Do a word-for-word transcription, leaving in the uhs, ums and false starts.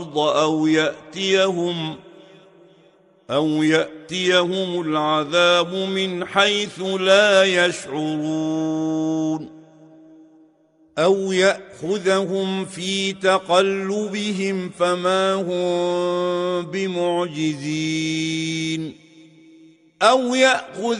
أو يأتيهم أو يأتيهم العذاب من حيث لا يشعرون أو يأخذهم في تقلبهم فما هم بمعجزين أو يأخذ